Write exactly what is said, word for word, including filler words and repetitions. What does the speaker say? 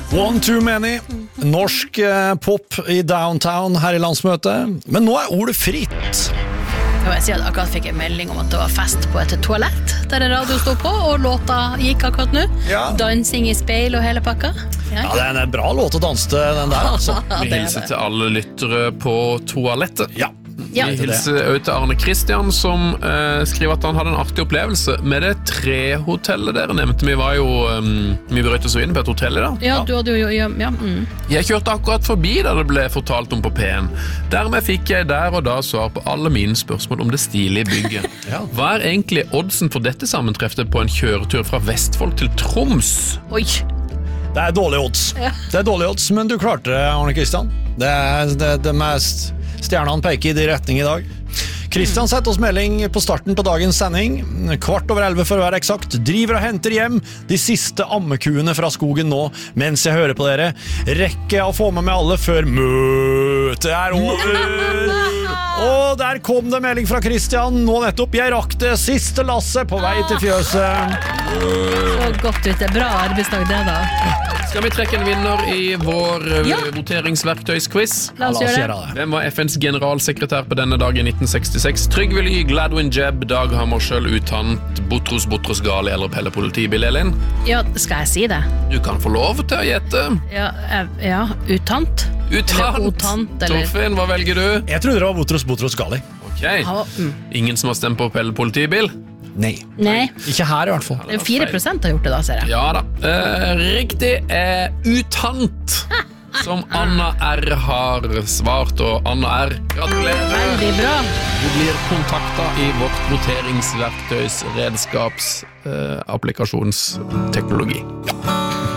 One too many. Norsk eh, pop i downtown her i landsmøtet. Men nå er ordet fritt. Jeg vil si at akkurat fikk en melding om at det var fest på et toalett der en radio stod på, og låta gikk akkurat nå. Ja. Dansing i speil og hele pakka. Ja, Ja, det er en bra låt å danse til, den der. Altså. Ja, Vi det er hilser det. til alle lyttere på toalettet. Ja. Ja. Vi hilser også til Arne Christian som eh, skriver at han hadde en artig opplevelse med det tre-hotellet dere nevnte. Vi var jo, um, vi brøt oss inn på et hotell i dag. Ja, du hadde jo, ja, ja, mm. Jeg kjørte akkurat forbi da det ble fortalt om på P en. Dermed fikk jeg der og da svar på alle mine spørsmål om det stilige bygget. Ja. Hva er egentlig oddsen for dette sammentreffet på en kjøretur fra Vestfold til Troms? Oi. Det er dårlig odds. Ja. Det er dårlig odds, men du klarte det, Arne Kristian. Det er det, det mest stjernene peker i de retning i dag. Kristian setter oss melding på starten på dagens sending. Kvart over elleve for å være eksakt. Driver og henter hjem de siste ammekuene fra skogen nå, mens jeg hører på dere. Rekker jeg å få med meg alle før møtet er over? Og der kom det melding fra Kristian nå nettopp. Jeg rakk det siste lasset på vei til fjøset. Så godt ut, det er bra arbeidsdag det da. Skal vi trekke en vinner i vår eh, Ja. voteringsverktøysquiz? La oss La oss gjøre gjøre det. det. Hvem var F N's generalsekretær på denne dag i nitten sekstiseks? Trygve Lie, Gladwin Jebb, Dag Hammarskjöld, Utant, Botros Botros Gali eller Pelle Politibil, Elin? Ja, skal jeg si det? Du kan få lov til å gjette. Ja, eh, ja utant. Utant! Eller otant, eller- Torfinn, hva velger du? Jeg trodde det var Botros Botros Gali. Ok. Ja, mm. Ingen som har stemt på Pelle Politibil? Nei. Nei, Ikke her i hvert fall. fire prosent har gjort det da, ser jeg. Ja da. Eh, riktig er Utant, som Anna R har svart, og Anna R, gratulerer. Veldig bra. Du blir kontaktet i vårt voteringsverktøys redskaps eh, applikasjonsteknologi. Ja.